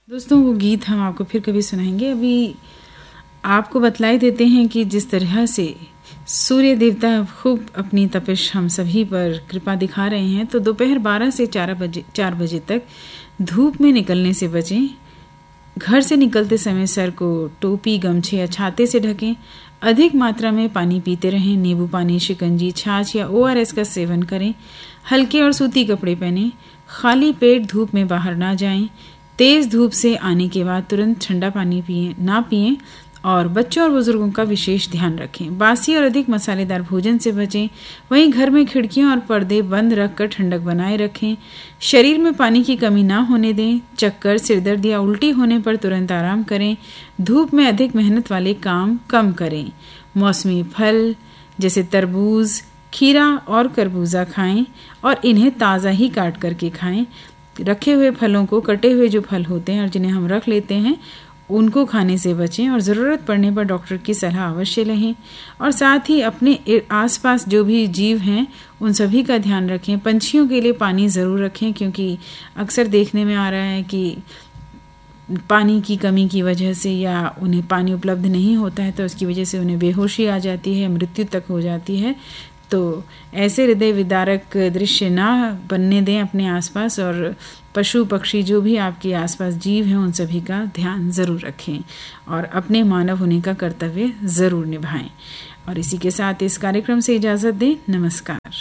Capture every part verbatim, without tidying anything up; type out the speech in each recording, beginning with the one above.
दोस्तों वो गीत हम आपको फिर कभी सुनाएंगे। अभी आपको बतलाई देते हैं कि जिस तरह से सूर्य देवता खूब अपनी तपिश हम सभी पर कृपा दिखा रहे हैं, तो दोपहर बारह से चार बजे चार बजे तक धूप में निकलने से बचें। घर से निकलते समय सर को टोपी, गमछे या छाते से ढकें। अधिक मात्रा में पानी पीते रहें। नींबू पानी, शिकंजी, छाछ या ओ आर एस का सेवन करें। हल्के और सूती कपड़े पहनें। खाली पेट धूप में बाहर ना जाएं। तेज धूप से आने के बाद तुरंत ठंडा पानी पिएं ना पिएं और बच्चों और बुजुर्गों का विशेष ध्यान रखें। बासी और अधिक मसालेदार भोजन से बचें। वहीं घर में खिड़कियां और पर्दे बंद रखकर ठंडक बनाए रखें। शरीर में पानी की कमी ना होने दें। चक्कर, सिरदर्द या उल्टी होने पर तुरंत आराम करें। धूप में अधिक मेहनत वाले काम कम करें। मौसमी फल जैसे तरबूज, खीरा और खरबूजा खाएं और इन्हें ताज़ा ही काट करके खाएं। रखे हुए फलों को, कटे हुए जो फल होते हैं और जिन्हें हम रख लेते हैं, उनको खाने से बचें और ज़रूरत पड़ने पर डॉक्टर की सलाह अवश्य लें। और साथ ही अपने आसपास जो भी जीव हैं उन सभी का ध्यान रखें। पंछियों के लिए पानी ज़रूर रखें, क्योंकि अक्सर देखने में आ रहा है कि पानी की कमी की वजह से या उन्हें पानी उपलब्ध नहीं होता है तो उसकी वजह से उन्हें बेहोशी आ जाती है, मृत्यु तक हो जाती है। तो ऐसे हृदय विदारक दृश्य ना बनने दें अपने आसपास, और पशु पक्षी जो भी आपके आसपास जीव हैं उन सभी का ध्यान ज़रूर रखें और अपने मानव होने का कर्तव्य ज़रूर निभाएं। और इसी के साथ इस कार्यक्रम से इजाज़त दें। नमस्कार।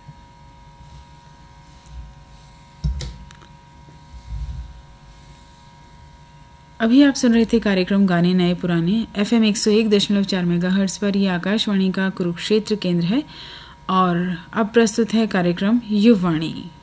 अभी आप सुन रहे थे कार्यक्रम गाने नए पुराने एफ एम एक सौ एक दशमलव चार मेगाहर्ट्ज़ पर। यह आकाशवाणी का कुरुक्षेत्र केंद्र है और अब प्रस्तुत है कार्यक्रम युववाणी।